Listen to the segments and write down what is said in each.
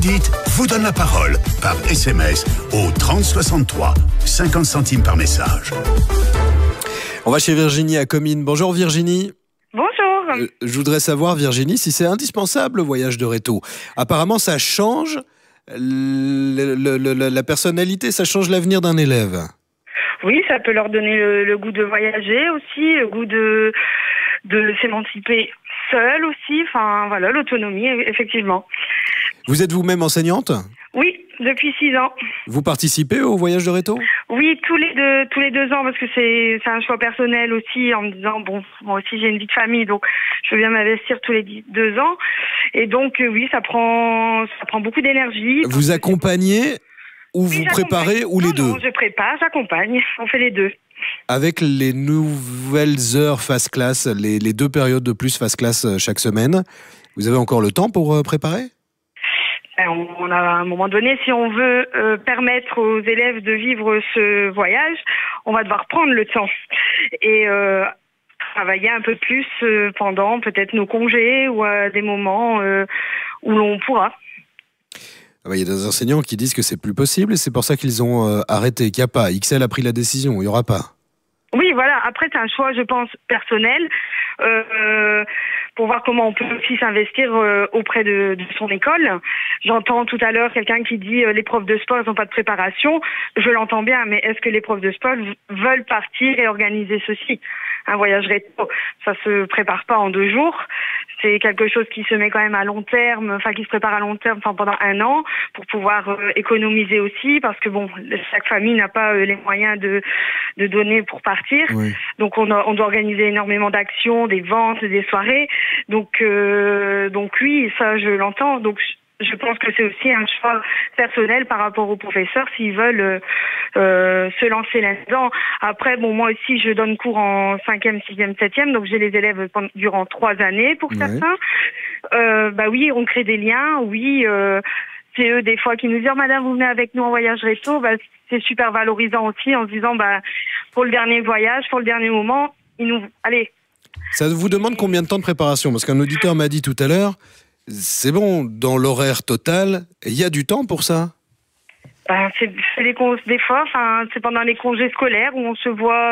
dites vous donne la parole par SMS au 30 63, 50 centimes par message. On va chez Virginie à Comines. Bonjour Virginie. Bonjour. Je voudrais savoir, Virginie, si c'est indispensable le voyage de réto. Apparemment, ça change la personnalité, ça change l'avenir d'un élève. Oui, ça peut leur donner le goût de voyager aussi, le goût de s'émanciper seul aussi. Enfin, voilà, l'autonomie, effectivement. Vous êtes vous-même enseignante ? Oui, depuis 6 ans. Vous participez au voyage de réto ? Oui, tous les 2 ans, parce que c'est un choix personnel aussi, en me disant, bon, moi aussi j'ai une vie de famille, donc je veux bien m'investir tous les 2 ans. Et donc, oui, ça prend beaucoup d'énergie. Vous accompagnez ou vous préparez ou les deux ? Non, je prépare, j'accompagne, on fait les deux. Avec les nouvelles heures face classe, les 2 périodes de plus face classe chaque semaine, vous avez encore le temps pour préparer ? On a, à un moment donné, si on veut permettre aux élèves de vivre ce voyage, on va devoir prendre le temps et travailler un peu plus pendant peut-être nos congés ou à des moments où l'on pourra. Il y a des enseignants qui disent que c'est plus possible et c'est pour ça qu'ils ont arrêté, qu'il n'y a pas. XL a pris la décision, il n'y aura pas. Oui, voilà. Après, c'est un choix, je pense, personnel, pour voir comment on peut aussi s'investir auprès de son école. J'entends tout à l'heure quelqu'un qui dit les profs de sport n'ont pas de préparation. Je l'entends bien, mais est-ce que les profs de sport veulent partir et organiser ceci ? Un voyage rétro, ça se prépare pas en 2 jours. C'est quelque chose qui se met quand même à long terme, enfin qui se prépare à long terme, pendant 1 an, pour pouvoir économiser aussi, parce que bon, chaque famille n'a pas les moyens de donner pour partir. Oui. Donc on doit organiser énormément d'actions, des ventes, des soirées. Donc oui, ça je l'entends. Donc je pense que c'est aussi un choix personnel par rapport aux professeurs s'ils veulent se lancer là-dedans. Après, bon, moi aussi, je donne cours en 5e, 6e, 7e, donc j'ai les élèves durant 3 années pour certains. Oui, on crée des liens, oui. C'est eux des fois qui nous disent madame, vous venez avec nous en voyage réto. C'est super valorisant aussi en se disant pour le dernier voyage, pour le dernier moment, allez. Ça vous demande combien de temps de préparation ? Parce qu'un auditeur m'a dit tout à l'heure, c'est bon, dans l'horaire total, il y a du temps pour ça ? C'est des fois, c'est pendant les congés scolaires où on se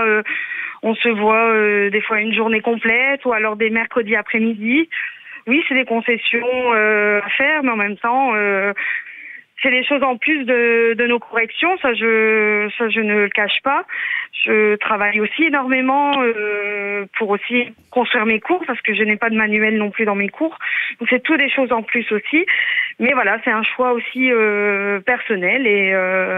voit des fois une journée complète ou alors des mercredis après-midi. Oui, c'est des concessions à faire, mais en même temps, c'est des choses en plus de nos corrections. Ça, je ne le cache pas. Je travaille aussi énormément pour aussi construire mes cours parce que je n'ai pas de manuel non plus dans mes cours. Donc c'est tout des choses en plus aussi. Mais voilà, c'est un choix aussi personnel et.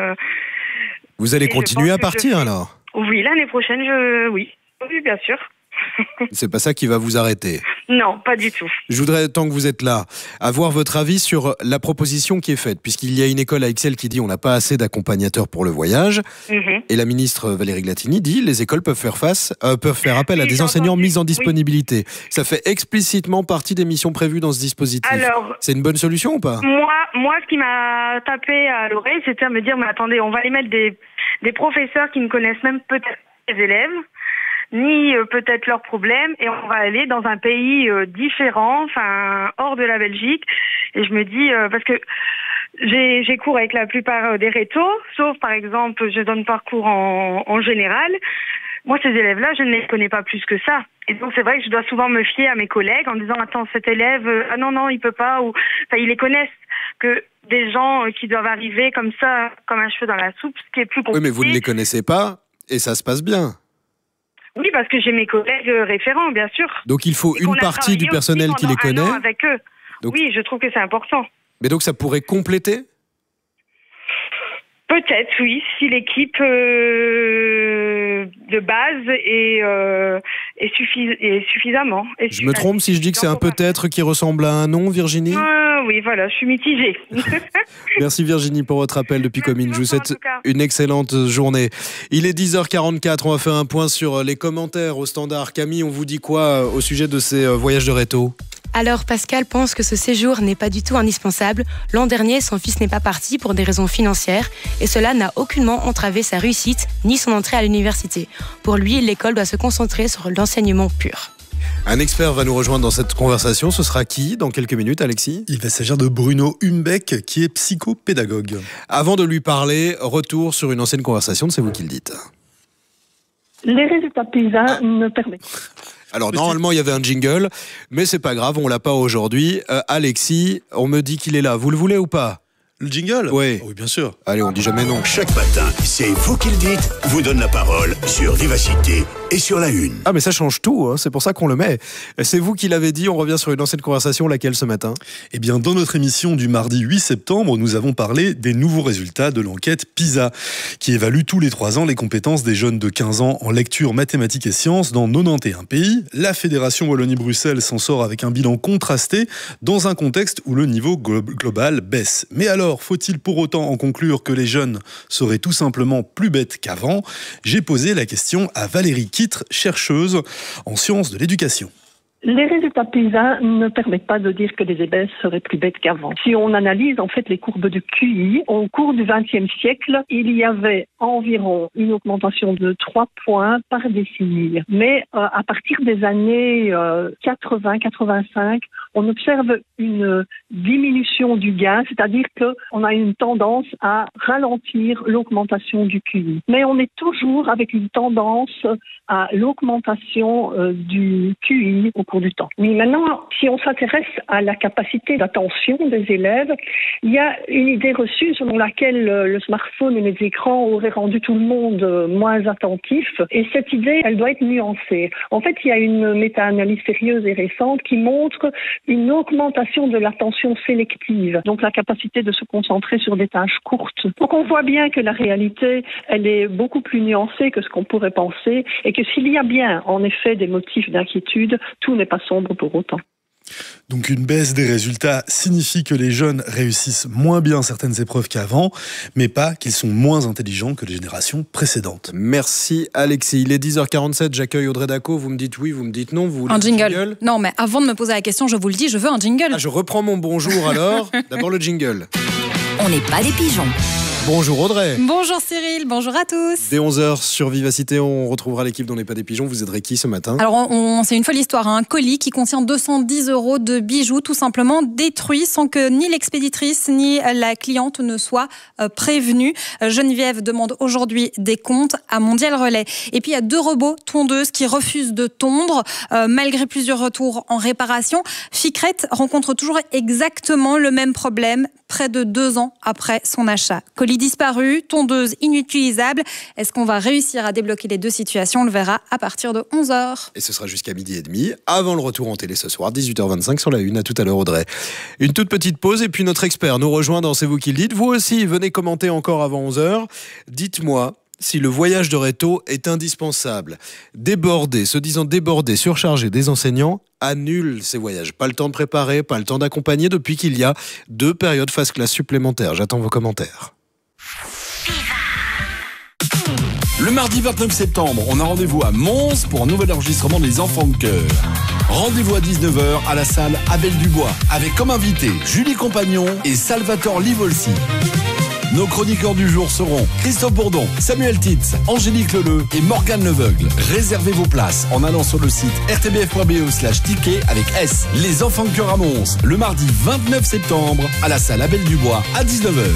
Vous allez continuer à partir alors ? Oui, l'année prochaine, oui, bien sûr. C'est pas ça qui va vous arrêter ? Non, pas du tout. Je voudrais, tant que vous êtes là, avoir votre avis sur la proposition qui est faite, puisqu'il y a une école à Ixelles qui dit on n'a pas assez d'accompagnateurs pour le voyage, et la ministre Valérie Glatini dit les écoles peuvent faire appel à des enseignants mis en disponibilité. Ça fait explicitement partie des missions prévues dans ce dispositif. Alors, c'est une bonne solution ou pas ? Moi, ce qui m'a tapé à l'oreille, c'était à me dire, mais attendez, on va aller mettre des professeurs qui ne connaissent même peut-être les élèves, ni peut-être leurs problèmes, et on va aller dans un pays différent, hors de la Belgique. Et je me dis, parce que j'ai cours avec la plupart des rétos, sauf par exemple, je donne parcours en général. Moi, ces élèves-là, je ne les connais pas plus que ça. Et donc, c'est vrai que je dois souvent me fier à mes collègues en disant, attends, cet élève, non, il peut pas, ou, ils les connaissent. Que des gens qui doivent arriver comme ça, comme un cheveu dans la soupe, ce qui est plus compliqué. Oui, mais vous ne les connaissez pas, et ça se passe bien. Oui, parce que j'ai mes collègues référents, bien sûr. Donc il faut une partie du personnel qui les connaît. Avec eux. Donc... Oui, je trouve que c'est important. Mais donc ça pourrait compléter ? Peut-être, oui, si l'équipe de base est suffisamment. Je me trompe si je dis que c'est un peut-être qui ressemble à un non, Virginie ? Oui, voilà, je suis mitigée. Merci Virginie pour votre appel depuis Comines. Je vous souhaite une excellente journée. Il est 10h44, on va faire un point sur les commentaires au standard. Camille, on vous dit quoi au sujet de ces voyages de réto ? Alors Pascal pense que ce séjour n'est pas du tout indispensable. L'an dernier, son fils n'est pas parti pour des raisons financières et cela n'a aucunement entravé sa réussite ni son entrée à l'université. Pour lui, l'école doit se concentrer sur l'enseignement pur. Un expert va nous rejoindre dans cette conversation. Ce sera qui dans quelques minutes, Alexis ? Il va s'agir de Bruno Humbeck, qui est psychopédagogue. Avant de lui parler, retour sur une ancienne conversation, c'est vous qui le dites. Les résultats PISA ne permettent. Alors normalement il y avait un jingle, mais c'est pas grave, on l'a pas aujourd'hui. Alexis, on me dit qu'il est là. Vous le voulez ou pas ? Le jingle ? Oui. Oui, bien sûr. Allez, on dit jamais non. Chaque matin, c'est vous qui le dites, vous donne la parole sur Vivacité et sur La Une. Ah mais ça change tout, hein, c'est pour ça qu'on le met. C'est vous qui l'avez dit, on revient sur une ancienne conversation, laquelle ce matin ? Eh bien, dans notre émission du mardi 8 septembre, nous avons parlé des nouveaux résultats de l'enquête PISA, qui évalue tous les 3 ans les compétences des jeunes de 15 ans en lecture, mathématiques et sciences dans 91 pays. La Fédération Wallonie-Bruxelles s'en sort avec un bilan contrasté dans un contexte où le niveau global baisse. Mais alors, faut-il pour autant en conclure que les jeunes seraient tout simplement plus bêtes qu'avant ? J'ai posé la question à Valérie Kittre, chercheuse en sciences de l'éducation. Les résultats PISA ne permettent pas de dire que les élèves seraient plus bêtes qu'avant. Si on analyse en fait les courbes de QI, au cours du XXe siècle, il y avait environ une augmentation de 3 points par décennie. Mais à partir des années 80-85, on observe une diminution du gain, c'est-à-dire qu'on a une tendance à ralentir l'augmentation du QI. Mais on est toujours avec une tendance à l'augmentation du QI au cours du temps. Mais maintenant, si on s'intéresse à la capacité d'attention des élèves, il y a une idée reçue selon laquelle le smartphone et les écrans auraient rendu tout le monde moins attentif. Et cette idée, elle doit être nuancée. En fait, il y a une méta-analyse sérieuse et récente qui montre une augmentation de l'attention sélective, donc la capacité de se concentrer sur des tâches courtes. Donc on voit bien que la réalité, elle est beaucoup plus nuancée que ce qu'on pourrait penser et que s'il y a bien, en effet, des motifs d'inquiétude, tout n'est pas sombre pour autant. Donc une baisse des résultats signifie que les jeunes réussissent moins bien certaines épreuves qu'avant, mais pas qu'ils sont moins intelligents que les générations précédentes. Merci Alexis. Il est 10h47, j'accueille Audrey Daco. Vous me dites oui, vous me dites non. Vous voulez un jingle ? Non, mais avant de me poser la question, je vous le dis, je veux un jingle. Ah, je reprends mon bonjour alors. D'abord le jingle. On n'est pas des pigeons. Bonjour Audrey. Bonjour Cyril, bonjour à tous. Dès 11h sur Vivacité, on retrouvera l'équipe d'On n'est pas des pigeons. Vous aiderez qui ce matin ? Alors, c'est une folle histoire. Un colis qui contient 210 € de bijoux, tout simplement détruit sans que ni l'expéditrice ni la cliente ne soient prévenues. Geneviève demande aujourd'hui des comptes à Mondial Relais. Et puis, il y a 2 robots tondeuses qui refusent de tondre, malgré plusieurs retours en réparation. Ficrette rencontre toujours exactement le même problème, près de 2 ans après son achat. Colis disparu, tondeuse inutilisable. Est-ce qu'on va réussir à débloquer les 2 situations ? On le verra à partir de 11h. Et ce sera jusqu'à 12h30, avant le retour en télé ce soir, 18h25 sur La Une. À tout à l'heure Audrey. Une toute petite pause et puis notre expert nous rejoint dans C'est vous qui le dites. Vous aussi, venez commenter encore avant 11h. Dites-moi si le voyage de réto est indispensable. Se disant débordé, surchargé des enseignants, annule ces voyages. Pas le temps de préparer, pas le temps d'accompagner depuis qu'il y a 2 périodes phase classe supplémentaires. J'attends vos commentaires. Le mardi 29 septembre, on a rendez-vous à Mons pour un nouvel enregistrement des Enfants de Cœur. Rendez-vous à 19h à la salle Abel Dubois, avec comme invité Julie Compagnon et Salvatore Livolsi. Nos chroniqueurs du jour seront Christophe Bourdon, Samuel Titz, Angélique Leleu et Morgane Leveugle. Réservez vos places en allant sur le site rtbf.be/ticket avec S. Les Enfants de Cœur à Mons, le mardi 29 septembre à la salle Abel Dubois à 19h.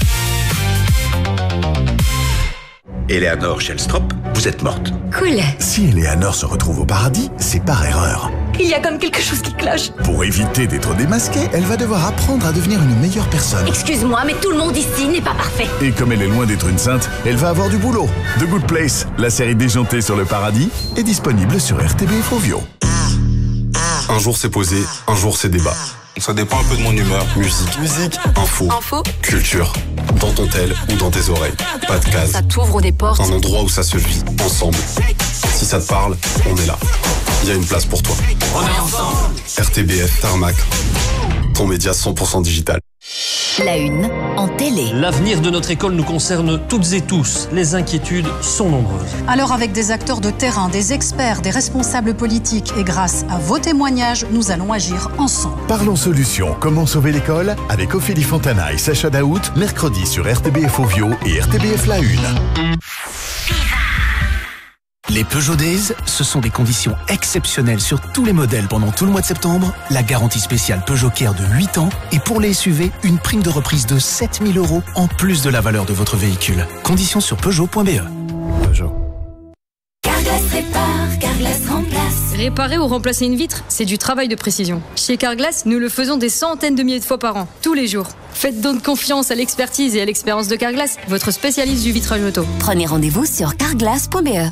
Eleanor Shellstrop, vous êtes morte. Cool. Si Eleanor se retrouve au paradis, c'est par erreur. Il y a comme quelque chose qui cloche. Pour éviter d'être démasquée, elle va devoir apprendre à devenir une meilleure personne. Excuse-moi, mais tout le monde ici n'est pas parfait. Et comme elle est loin d'être une sainte, elle va avoir du boulot. The Good Place, la série déjantée sur le paradis, est disponible sur RTBF Ovio. Un jour c'est posé, un jour c'est débat. Ça dépend un peu de mon humeur. Musique, info, culture. Dans ton tel ou dans tes oreilles. Pas de case. Ça t'ouvre des portes. Un endroit où ça se vit, ensemble. Si ça te parle, on est là. Il y a une place pour toi. On est ensemble. RTBF Tarmac. Ton média 100% digital. La Une en télé. L'avenir de notre école nous concerne toutes et tous. Les inquiétudes sont nombreuses. Alors avec des acteurs de terrain, des experts, des responsables politiques et grâce à vos témoignages, nous allons agir ensemble. Parlons solutions. Comment sauver l'école ? Avec Ophélie Fontana et Sacha Daout, mercredi sur RTBF Ovio et RTBF La Une. Les Peugeot Days, ce sont des conditions exceptionnelles sur tous les modèles pendant tout le mois de septembre, la garantie spéciale Peugeot Care de 8 ans et pour les SUV, une prime de reprise de 7 000 € en plus de la valeur de votre véhicule. Conditions sur Peugeot.be. Peugeot. Carglass répare, Carglass remplace. Réparer ou remplacer une vitre, c'est du travail de précision. Chez Carglass, nous le faisons des centaines de milliers de fois par an, tous les jours. Faites donc confiance à l'expertise et à l'expérience de Carglass, votre spécialiste du vitrage auto. Prenez rendez-vous sur carglass.be.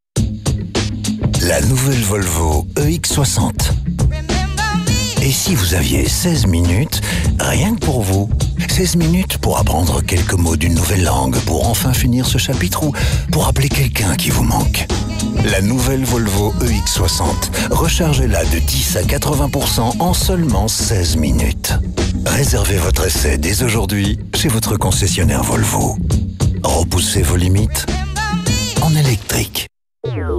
La nouvelle Volvo EX60. Et si vous aviez 16 minutes, rien que pour vous, 16 minutes pour apprendre quelques mots d'une nouvelle langue, pour enfin finir ce chapitre ou pour appeler quelqu'un qui vous manque. La nouvelle Volvo EX60. Rechargez-la de 10 à 80% en seulement 16 minutes. Réservez votre essai dès aujourd'hui chez votre concessionnaire Volvo. Repoussez vos limites en électrique.